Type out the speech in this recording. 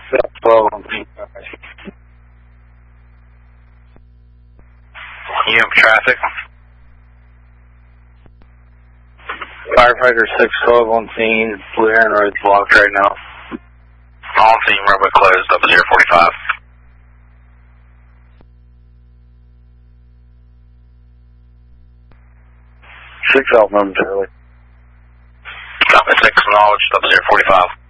12 on scene. Traffic. Firefighter 612 on scene. Blue Heron Road's blocked right now. On scene, roadway closed, up at 045. Six out momentarily. Copy 6, knowledge, up at 045.